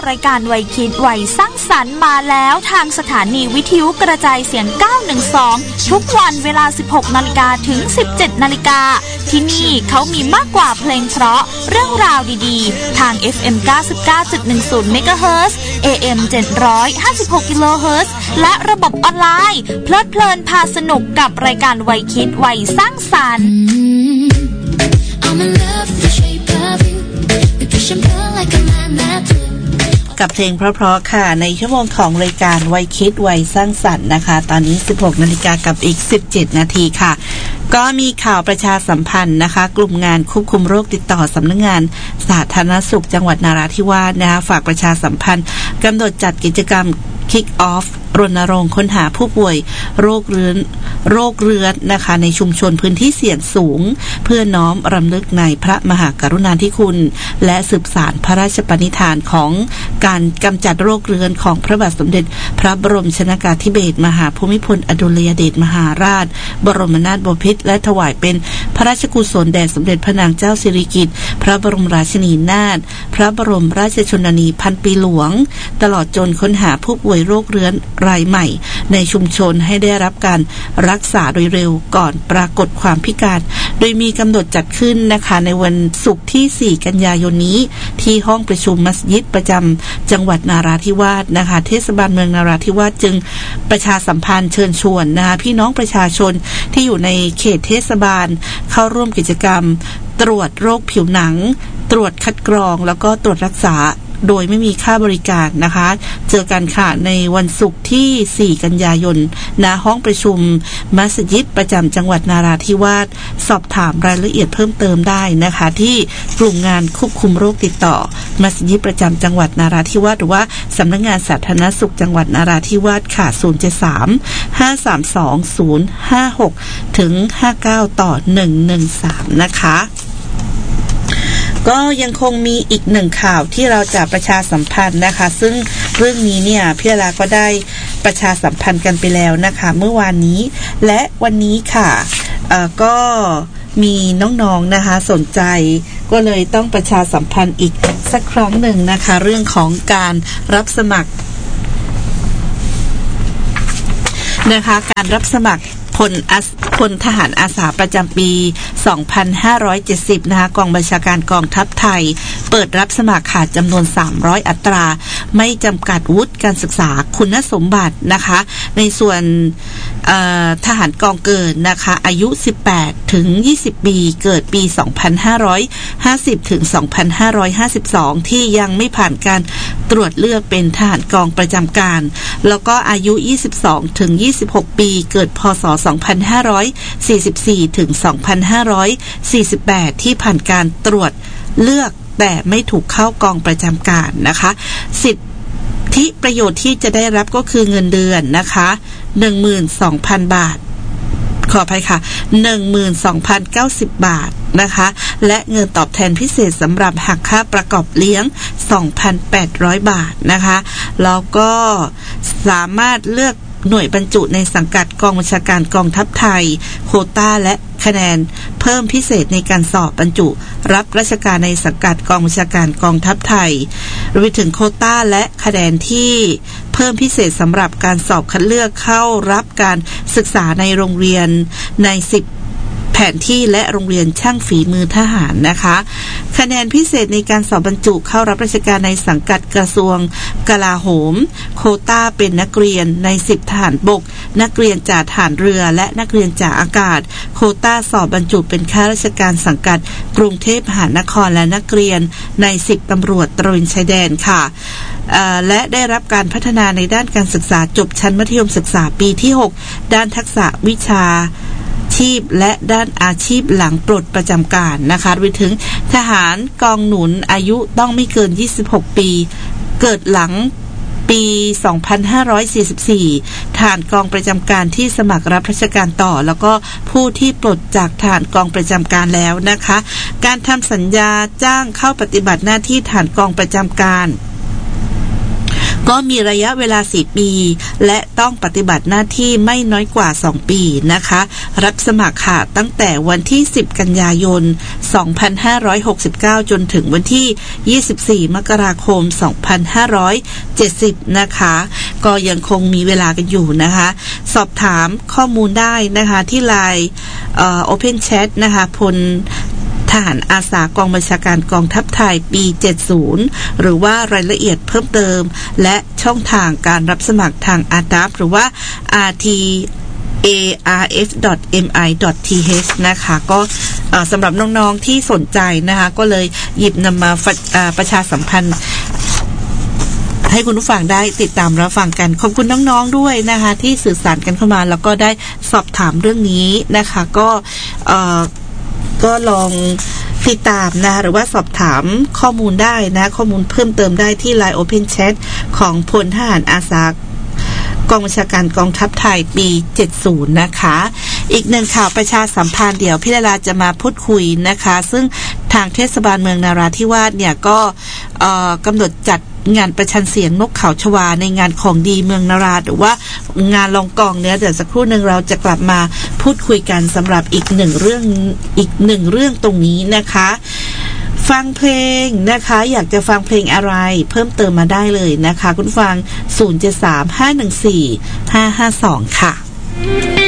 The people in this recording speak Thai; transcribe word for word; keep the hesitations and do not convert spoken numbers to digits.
รายการวัยคิดวัยสร้างสรรค์มาแล้วทางสถานีวิทยุกระจายเสียงเก้าหนึ่งสองทุกวันเวลา สิบหกนาฬิกา ถึง สิบเจ็ดนาฬิกา ที่นี่เขามีมากกว่าเพลงเพราะเรื่องราวดีๆทาง เอฟ เอ็ม เก้าสิบเก้าจุดหนึ่งศูนย์ เมกะเฮิรตซ์ เอ เอ็ม เจ็ดร้อยห้าสิบหก กิโลเฮิรตซ์ และระบบออนไลน์เพลิดเพลินพาสนุกกับรายการวัยคิดวัยสร้างสรรค์กับเพลงเพราะๆค่ะในชั่วโมงของรายการวัยคิดวัยสร้างสรรค์นะคะตอนนี้ สิบหกนาฬิกากับอีกสิบเจ็ดนาทีค่ะก็มีข่าวประชาสัมพันธ์นะคะกลุ่มงานควบคุมโรคติดต่อสำนักงานสาธารณสุขจังหวัดนราธิวาสนะคะฝากประชาสัมพันธ์กำหนดจัดกิจกรรม Kick Off รณรงค์ค้นหาผู้ป่วยโรคเรื้อนโรคเรื้อนนะคะในชุมชนพื้นที่เสี่ยงสูงเพื่อน้อมรำลึกในพระมหากรุณาธิคุณและสืบสานพระราชปณิธานของการกำจัดโรคเรื้อนของพระบาทสมเด็จพระบรมชนกาธิเบศรมหาภูมิพลอดุลยเดชมหาราชบรมนาถบพิตรและถวายเป็นพระราชกุศลแด่สมเด็จพระนางเจ้าสิริกิติ์พระบรมราชินีนาถพระบรมราชชนนีพันปีหลวงตลอดจนค้นหาผู้ป่วยโรคเรื้อนรายใหม่ในชุมชนให้ได้รับการรักษาโดยเร็วก่อนปรากฏความพิการโดยมีกำหนดจัดขึ้นนะคะในวันศุกร์ที่สี่กันยายนนี้ที่ห้องประชุมมัสยิดประจำจังหวัดนราธิวาสนะคะเทศบาลเมืองนราธิวาสจึงประชาสัมพันธ์เชิญชวนนะคะพี่น้องประชาชนที่อยู่ในเขตเทศบาลเข้าร่วมกิจกรรมตรวจโรคผิวหนังตรวจคัดกรองแล้วก็ตรวจรักษาโดยไม่มีค่าบริการนะคะเจอกันค่ะในวันศุกร์ที่สี่กันยายนณห้องประชุมมัสยิดประจำจังหวัดนราธิวาสสอบถามรายละเอียดเพิ่มเติมได้นะคะที่กลุ่มงานควบคุมโรคติดต่อมัสยิดประจำจังหวัดนราธิวาสหรือว่าสำนักงานสาธารณสุขจังหวัดนราธิวาสค่ะศูนย์ เจ็ด สาม ห้า สาม สอง ศูนย์ ห้า หก ถึง ห้า เก้า ต่อ หนึ่ง หนึ่ง สามนะคะก็ยังคงมีอีกหนึ่งข่าวที่เราจะประชาสัมพันธ์นะคะซึ่งเรื่องนี้เนี่ยพี่ลาก็ได้ประชาสัมพันธ์กันไปแล้วนะคะเมื่อวานนี้และวันนี้ค่ะเอ่อก็มีน้องๆนะคะสนใจก็เลยต้องประชาสัมพันธ์อีกสักครั้งหนึ่งนะคะเรื่องของการรับสมัครนะคะการรับสมัครพลพลทหารอาสาประจำปี สองพันห้าร้อยเจ็ดสิบ นะคะกองบัญชาการกองทัพไทยเปิดรับสมัครขาดจำนวนสามร้อยอัตราไม่จำกัดวุฒิการศึกษาคุณสมบัตินะคะในส่วนทหารกองเกิดนะคะอายุสิบแปดถึงยี่สิบปีเกิดปี สองพันห้าร้อยห้าสิบ ถึง สองพันห้าร้อยห้าสิบสอง ที่ยังไม่ผ่านการตรวจเลือกเป็นทหารกองประจำการแล้วก็อายุยี่สิบสองถึงยี่สิบหกปีเกิดพ.ศ. สองพันห้าร้อยสี่สิบสี่ ถึง สองพันห้าร้อยสี่สิบแปด ที่ผ่านการตรวจเลือกแต่ไม่ถูกเข้ากองประจำการนะคะสิทธิประโยชน์ที่จะได้รับก็คือเงินเดือนนะคะ หนึ่งหมื่นสองพัน บาทขออภัยค่ะ หนึ่งหมื่นสองพันเก้าสิบ บาทนะคะและเงินตอบแทนพิเศษสำหรับหักค่าประกอบเลี้ยง สองพันแปดร้อย บาทนะคะแล้วก็สามารถเลือกหน่วยบรรจุในสังกัดกองบัญชาการกองทัพไทยโควต้าและคะแนนเพิ่มพิเศษในการสอบบรรจุรับราชการในสังกัดกองบัญชาการกองทัพไทยรวมถึงโควต้าและคะแนนที่เพิ่มพิเศษสำหรับการสอบคัดเลือกเข้ารับการศึกษาในโรงเรียนในสิบแผนที่และโรงเรียนช่างฝีมือทหารนะคะคะแนนพิเศษในการสอบบรรจุเข้ารับราชการในสังกัดกระทรวงกลาโหมโควต้าเป็นนักเรียนในสิบทหารบกนักเรียนจ่าทหารเรือและนักเรียนจ่าอากาศโควต้าสอบบรรจุเป็นข้าราชการสังกัดกรุงเทพมหานครและนักเรียนในสิบตำรวจตระเวนชายแดนค่ะและได้รับการพัฒนาในด้านการศึกษาจบชั้นมัธยมศึกษาปีที่หกด้านทักษะวิชาชีพและด้านอาชีพหลังปลดประจำการนะคะรวมถึงทหารกองหนุนอายุต้องไม่เกินยี่สิบหกปีเกิดหลังปี สองพันห้าร้อยสี่สิบสี่ ทหารกองประจำการที่สมัครรับราชการต่อแล้วก็ผู้ที่ปลดจากทหารกองประจำการแล้วนะคะการทำสัญญาจ้างเข้าปฏิบัติหน้าที่ทหารกองประจำการก็มีระยะเวลาสี่ปีและต้องปฏิบัติหน้าที่ไม่น้อยกว่าสองปีนะคะรับสมัครค่ะตั้งแต่วันที่สิบกันยายนสองพันห้าร้อยหกสิบเก้าจนถึงวันที่ยี่สิบสี่มกราคมสองพันห้าร้อยเจ็ดสิบนะคะก็ยังคงมีเวลากันอยู่นะคะสอบถามข้อมูลได้นะคะที่ ไลน์ เอ่อ Open Chat นะคะพลทหารอาสากองบัญชาการกองทัพไทยปีเจ็ดสิบหรือว่ารายละเอียดเพิ่มเติมและช่องทางการรับสมัครทาง อาร์ ดี เอ พี หรือว่า อาร์ ที เอ อาร์ เอฟ ดอท เอ็ม ไอ ดอท ที เอช นะคะก็สำหรับน้องๆที่สนใจนะคะก็เลยหยิบนำมาประชาสัมพันธ์ให้คุณผู้ฟังได้ติดตามรับฟังกันขอบคุณน้องๆด้วยนะคะที่สื่อสารกันเข้ามาแล้วก็ได้สอบถามเรื่องนี้นะคะก็เอ่อก็ลองติดตามนะหรือว่าสอบถามข้อมูลได้นะข้อมูลเพิ่มเติมได้ที่ ไลน์ Open Chat ของพลทหารอาสากองบัญชาการกองทัพไทยปีเจ็ดสิบนะคะอีกหนึ่งข่าวประชาสัมพันธ์เดี๋ยวพี่ดาราจะมาพูดคุยนะคะซึ่งทางเทศบาลเมืองนาราธิวาสเนี่ยก็เอ่อกำหนดจัดงานประชันเสียงนกเขาชวาในงานของดีเมืองนาราหรือว่างานลองกองเนี่ยเดี๋ยวสักครู่หนึ่งเราจะกลับมาพูดคุยกันสำหรับอีกหนึ่งเรื่องอีกหนึ่งเรื่องตรงนี้นะคะฟังเพลงนะคะอยากจะฟังเพลงอะไรเพิ่มเติมมาได้เลยนะคะคุณฟังศูนย์ เจ็ด สาม ห้า หนึ่ง สี่ ห้า ห้า สองค่ะ